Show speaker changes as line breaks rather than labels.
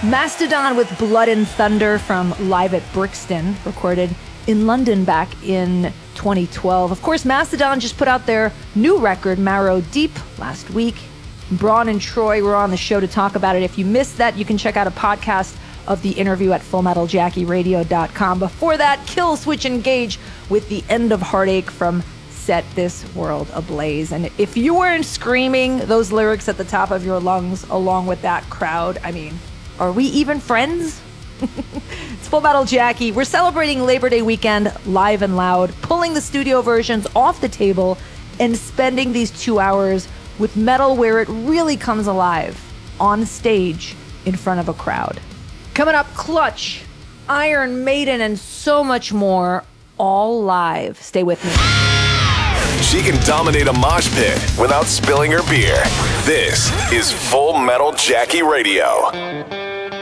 Mastodon with Blood and Thunder from Live at Brixton, recorded in London back in 2012. Of course, Mastodon just put out their new record, Marrow Deep, last week. Braun and Troy were on the show to talk about it. If you missed that, you can check out a podcast of the interview at FullMetalJackieRadio.com. Before that, Killswitch Engage with The End of Heartache from Set This World Ablaze. And if you weren't screaming those lyrics at the top of your lungs along with that crowd, I mean, are we even friends? It's Full Metal Jackie. We're celebrating Labor Day weekend live and loud, pulling the studio versions off the table and spending these 2 hours with metal where it really comes alive, on stage in front of a crowd. Coming up, Clutch, Iron Maiden, and so much more, all live. Stay with me.
She can dominate a mosh pit without spilling her beer. This is Full Metal Jackie Radio.